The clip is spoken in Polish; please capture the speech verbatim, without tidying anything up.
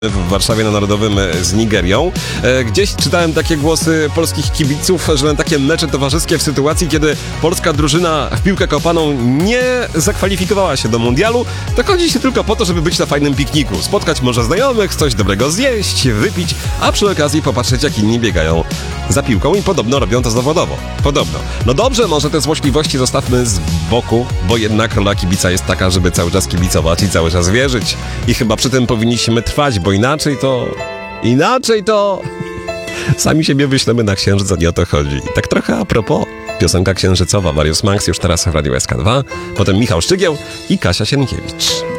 w Warszawie na Narodowym z Nigerią. Gdzieś czytałem takie głosy polskich kibiców, że na takie mecze towarzyskie w sytuacji, kiedy polska drużyna w piłkę kopaną nie zakwalifikowała się do mundialu, to chodzi się tylko po to, żeby być na fajnym pikniku, spotkać może znajomych, coś dobrego zjeść, wypić, a przy okazji popatrzeć, jak inni biegają za piłką i podobno robią to zawodowo. Podobno. No dobrze, może te złośliwości zostawmy z boku, bo jednak rola kibica jest taka, żeby cały czas kibicować i cały czas wierzyć. I chyba przy tym powinniśmy trwać, bo inaczej to... Inaczej to... Sami siebie wyślemy na księżyc, a nie o to chodzi. I tak trochę a propos. Piosenka księżycowa, Mariusz Manx już teraz w Radiu S K dwa, potem Michał Szczygieł i Kasia Sienkiewicz.